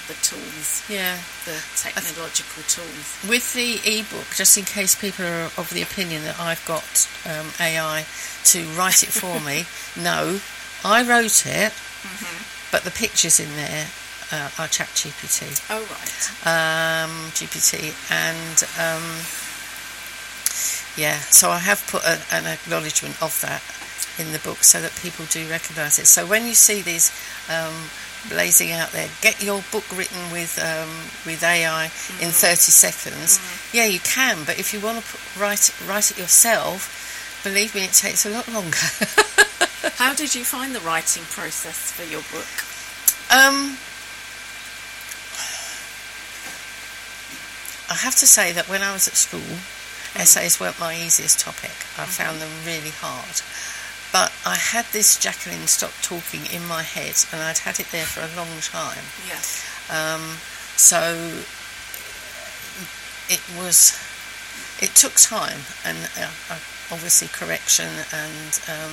the tools, Yeah. the technological tools. With the e-book, just in case people are of the opinion that I've got AI to write it for me, no, I wrote it, but the pictures in there are ChatGPT. Oh, right. GPT, and so I have put an acknowledgement of that in the book so that people do recognise it. So when you see these blazing out there, get your book written with AI in 30 seconds. Yeah, you can, but if you want to write it yourself, believe me, it takes a lot longer. How did you find the writing process for your book? I have to say that when I was at school, essays weren't my easiest topic. I found them really hard. But I had this Jacqueline Stop Talking in my head, and I'd had it there for a long time. Yeah. So it took time, and obviously correction and